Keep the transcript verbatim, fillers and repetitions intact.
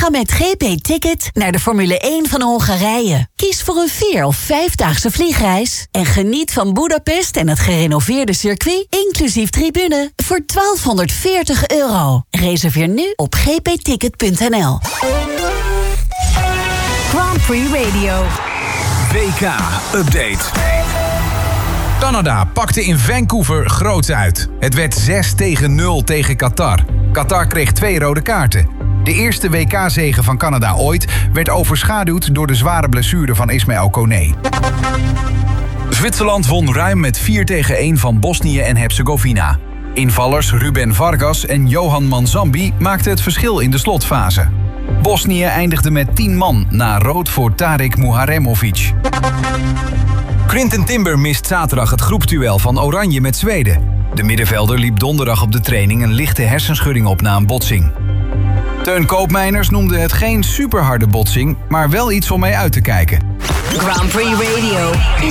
Ga met G P Ticket naar de Formule één van Hongarije. Kies voor een vier- of vijfdaagse vliegreis en geniet van Budapest en het gerenoveerde circuit, inclusief tribune, voor twaalfhonderdveertig euro. Reserveer nu op g p ticket punt n l. Grand Prix Radio. W K-update. Canada pakte in Vancouver groots uit. Het werd zes tegen nul tegen Qatar. Qatar kreeg twee rode kaarten. De eerste W K-zege van Canada ooit werd overschaduwd door de zware blessure van Ismaël Koné. Zwitserland won ruim met vier tegen één van Bosnië en Herzegovina. Invallers Ruben Vargas en Johan Manzambi maakten het verschil in de slotfase. Bosnië eindigde met tien man na rood voor Tarik Muharemovic. Quinten Timber mist zaterdag het groepsduel van Oranje met Zweden. De middenvelder liep donderdag op de training een lichte hersenschudding op na een botsing. Teun Koopmeiners noemde het geen superharde botsing, maar wel iets om mee uit te kijken. Grand Prix Radio is